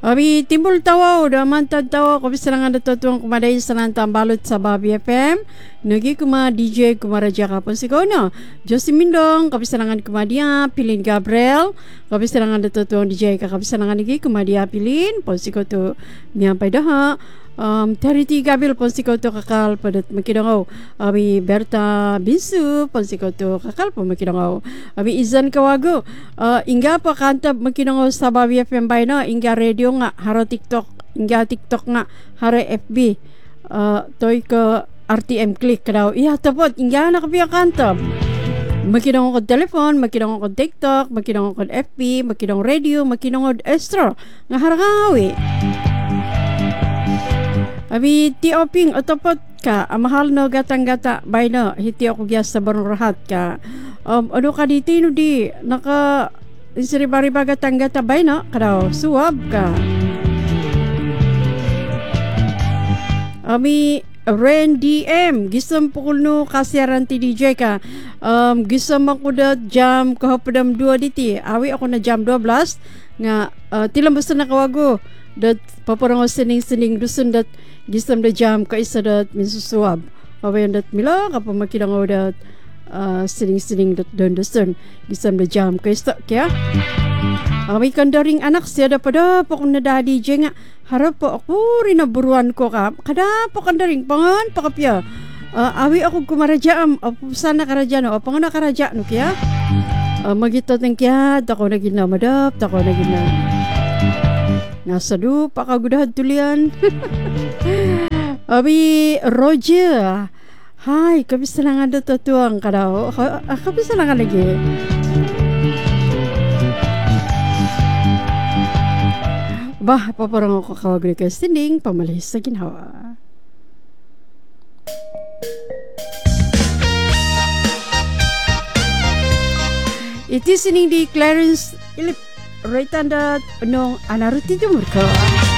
Abi timbul tawa udah mantap tawa ko bisarangan dato tuang kumadai sanantang balut sa Babi FM nagi kuma DJ kuma Raja kapon si kono Josie Mindong ko bisarangan kumadia Pilin Gabriel ko bisarangan dato tuang DJ ka bisarangan lagi kumadia Pilin pon si ko tu nyampai dah Charity Gabil pon si ko tu kakal padat makidongaw abi Berta Binsu pon si ko tu kakal pon makidongaw abi Izan Kawago ingga pa kantab makidongaw sa Babi FM bay na ingga radio nga haro TikTok ingga TikTok nga haro FB toy ke RTM click daw iya tapot ingga na kapiya kantab makinong ko telepon makinong ko TikTok makinong ko FB makinong radio makinong Astro nga harangawi abi ti oping otopot ka mahal no gatang-gata bay no hiti ako gyas sa barong rahat ka ano ka dito no di naka isiriba-riba gatang-gata bay no kadaw suwab ka ami Ren DM gisam pukul no kasiaran ti DJ ka gisam ako da jam kahapadam 2 diti awi ako na jam 12 nga tilambas na kawago dat paparang sining-sining dusun dat gisam da jam ka isa dat minsusuwab awayan dat mila kapag makilangaw dat sining-sining dat dusun gisam da jam ka isa kaya may kandaring anak siya da pada po kung nada DJ nga harap po ako rin naburuan ko ka kada po kandaring pangan pakapya awi ako kumarajaam sana karaja no pangan karaja no kaya magitot ng kaya tako na ginamadap tako na nasa do pakagudahad tulian abi Roger hai kabisa na nga dato tuang kadaw kabisa na nga lagi bah paparang ako kawagri ka sinding pamalihis sa ginhawa iti sining di Clarence Ilip right tanda nung anaruti jumur ko